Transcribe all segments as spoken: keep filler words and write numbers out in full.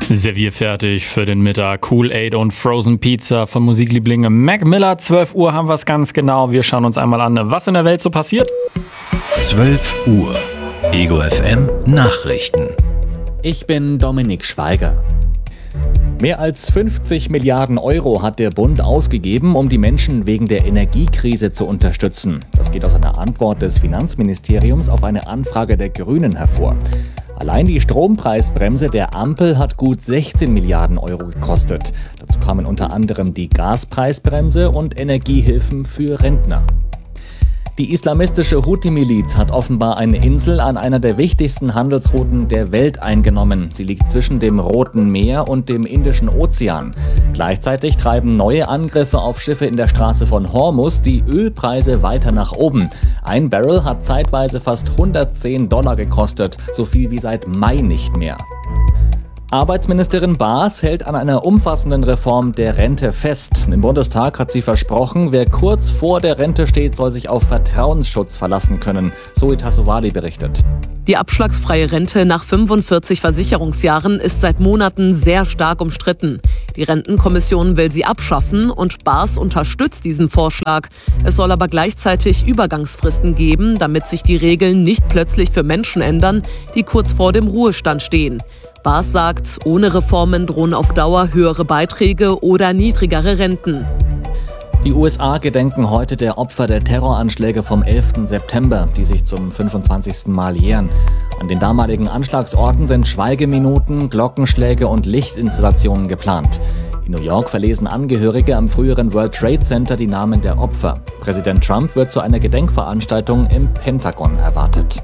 Servierfertig für den Mittag. Cool Aid und Frozen Pizza von Musiklieblinge Mac Miller. zwölf Uhr haben wir es ganz genau. Wir schauen uns einmal an, was in der Welt so passiert. zwölf Uhr. Ego F M Nachrichten. Ich bin Dominik Schweiger. Mehr als fünfzig Milliarden Euro hat der Bund ausgegeben, um die Menschen wegen der Energiekrise zu unterstützen. Das geht aus einer Antwort des Finanzministeriums auf eine Anfrage der Grünen hervor. Allein die Strompreisbremse der Ampel hat gut sechzehn Milliarden Euro gekostet. Dazu kamen unter anderem die Gaspreisbremse und Energiehilfen für Rentner. Die islamistische Houthi-Miliz hat offenbar eine Insel an einer der wichtigsten Handelsrouten der Welt eingenommen. Sie liegt zwischen dem Roten Meer und dem Indischen Ozean. Gleichzeitig treiben neue Angriffe auf Schiffe in der Straße von Hormuz die Ölpreise weiter nach oben. Ein Barrel hat zeitweise fast hundertzehn Dollar gekostet, so viel wie seit Mai nicht mehr. Arbeitsministerin Baas hält an einer umfassenden Reform der Rente fest. Im Bundestag hat sie versprochen, wer kurz vor der Rente steht, soll sich auf Vertrauensschutz verlassen können. Zoe Tassovali berichtet. Die abschlagsfreie Rente nach fünfundvierzig Versicherungsjahren ist seit Monaten sehr stark umstritten. Die Rentenkommission will sie abschaffen und Baas unterstützt diesen Vorschlag. Es soll aber gleichzeitig Übergangsfristen geben, damit sich die Regeln nicht plötzlich für Menschen ändern, die kurz vor dem Ruhestand stehen. Baas sagt, ohne Reformen drohen auf Dauer höhere Beiträge oder niedrigere Renten. Die U S A gedenken heute der Opfer der Terroranschläge vom elften September, die sich zum fünfundzwanzigsten Mal jähren. An den damaligen Anschlagsorten sind Schweigeminuten, Glockenschläge und Lichtinstallationen geplant. In New York verlesen Angehörige am früheren World Trade Center die Namen der Opfer. Präsident Trump wird zu einer Gedenkveranstaltung im Pentagon erwartet.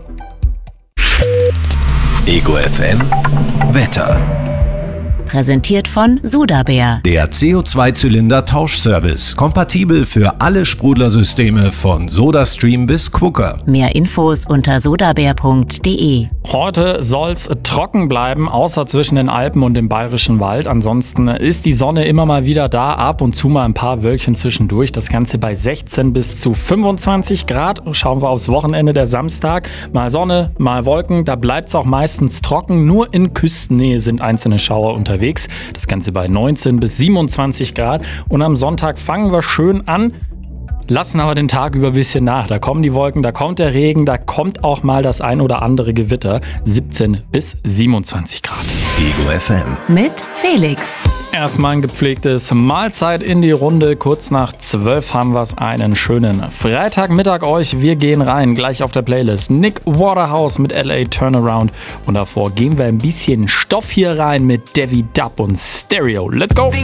Ego F M Wetter. Präsentiert von Sodabär. Der C O zwei Zylinder Tauschservice. Kompatibel für alle Sprudlersysteme von SodaStream bis Quooker. Mehr Infos unter sodabär punkt de. Heute soll's trocken bleiben, außer zwischen den Alpen und dem Bayerischen Wald. Ansonsten ist die Sonne immer mal wieder da, ab und zu mal ein paar Wölkchen zwischendurch. Das Ganze bei sechzehn bis zu fünfundzwanzig Grad. Schauen wir aufs Wochenende, der Samstag. Mal Sonne, mal Wolken. Da bleibt's auch meistens trocken. Nur in Küstennähe sind einzelne Schauer unterwegs. Das Ganze bei neunzehn bis siebenundzwanzig Grad. Und am Sonntag fangen wir schön an, lassen aber den Tag über ein bisschen nach. Da kommen die Wolken, da kommt der Regen, da kommt auch mal das ein oder andere Gewitter. siebzehn bis siebenundzwanzig Grad. Ego F M. Mit Felix. Erstmal ein gepflegtes Mahlzeit in die Runde. Kurz nach zwölf haben wir es. Einen schönen Freitagmittag euch. Wir gehen rein, gleich auf der Playlist. Nick Waterhouse mit L A Turnaround. Und davor gehen wir ein bisschen Stoff hier rein mit Devi Dub und Stereo. Let's go!